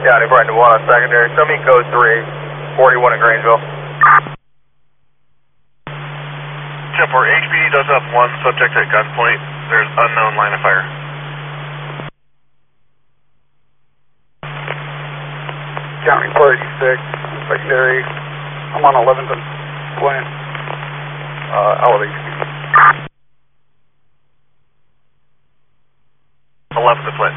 Yeah, they brought to 1 on secondary. Show me code 3, 41 in Grangeville. 10-4, HPD does have one subject at gunpoint. There's unknown line of fire. County 486, secondary. I'm on 11th and Flint. Elevate. 11th to Flint.